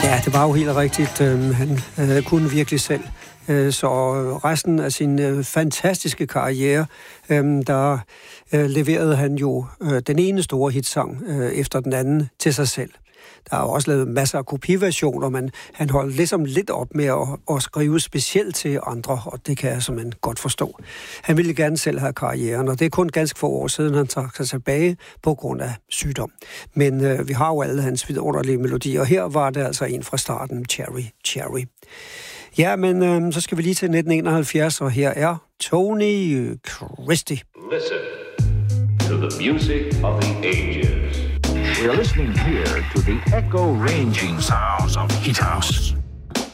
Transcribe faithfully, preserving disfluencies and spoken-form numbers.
Ja, det var jo helt rigtigt. Han øh, kunne virkelig selv. Så resten af sin øh, fantastiske karriere, øh, der øh, leverede han jo øh, den ene store hitsang øh, efter den anden til sig selv. Der er jo også lavet masser af kopiversioner, men han holdt ligesom lidt op med at, at skrive specielt til andre, og det kan jeg simpelthen godt forstå. Han ville gerne selv have karrieren, og det er kun ganske få år siden, han tager sig tilbage på grund af sygdom. Men øh, vi har jo alle hans vidunderlige melodier, og her var det altså en fra starten, Cherry Cherry. Ja, men øh, så skal vi lige til nitten enoghalvfjerds, og her er Tony Christie. Listen to the music of the ages. We are listening here to the echo-ranging sounds of Hit House.